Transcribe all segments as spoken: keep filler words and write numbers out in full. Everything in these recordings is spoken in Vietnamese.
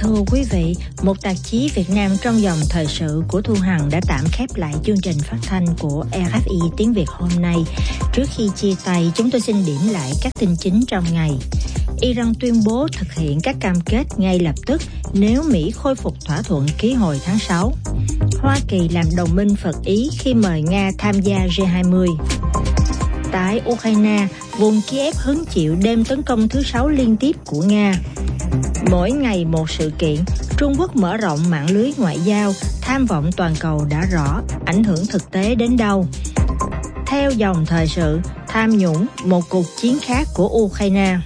Thưa quý vị, một tạp chí Việt Nam trong dòng thời sự của Thu Hằng đã tạm khép lại chương trình phát thanh của rờ ép i tiếng Việt hôm nay. Trước khi chia tay, chúng tôi xin điểm lại các tin chính trong ngày. Iran tuyên bố thực hiện các cam kết ngay lập tức nếu Mỹ khôi phục thỏa thuận ký hồi tháng sáu. Hoa Kỳ làm đồng minh Phật Ý khi mời Nga tham gia G hai mươi. Tại Ukraine, vùng Kiev hứng chịu đêm tấn công thứ sáu liên tiếp của Nga. Mỗi ngày một sự kiện, Trung Quốc mở rộng mạng lưới ngoại giao, tham vọng toàn cầu đã rõ, ảnh hưởng thực tế đến đâu. Theo dòng thời sự, tham nhũng, một cuộc chiến khác của Ukraine.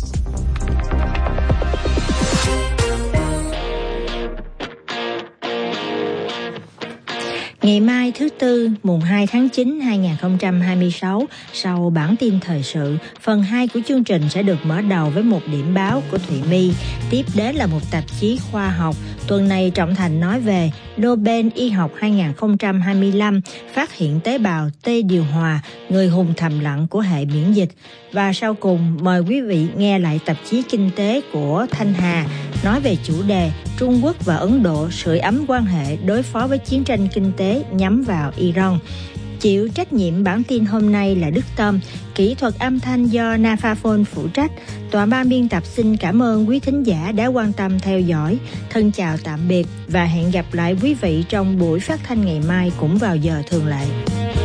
Ngày mai thứ Tư, mùng hai tháng chín năm hai nghìn không trăm hai mươi sáu, sau bản tin thời sự, phần hai của chương trình sẽ được mở đầu với một điểm báo của Thụy My. Tiếp đến là một tạp chí khoa học. Tuần này Trọng Thành nói về Nobel Y học hai nghìn không trăm hai mươi lăm, phát hiện tế bào T điều hòa, người hùng thầm lặng của hệ miễn dịch. Và sau cùng, mời quý vị nghe lại tạp chí kinh tế của Thanh Hà, nói về chủ đề Trung Quốc và Ấn Độ sưởi ấm quan hệ đối phó với chiến tranh kinh tế nhắm vào Iran. Chịu trách nhiệm bản tin hôm nay là Đức Tâm, kỹ thuật âm thanh do Nafaphone phụ trách. Tòa ban biên tập xin cảm ơn quý thính giả đã quan tâm theo dõi. Thân chào tạm biệt và hẹn gặp lại quý vị trong buổi phát thanh ngày mai cũng vào giờ thường lệ.